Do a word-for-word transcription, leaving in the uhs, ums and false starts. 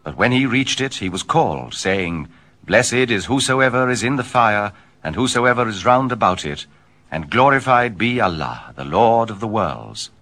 But when he reached it, he was called, saying, Blessed is whosoever is in the fire, and whosoever is round about it, and glorified be Allah, the Lord of the worlds.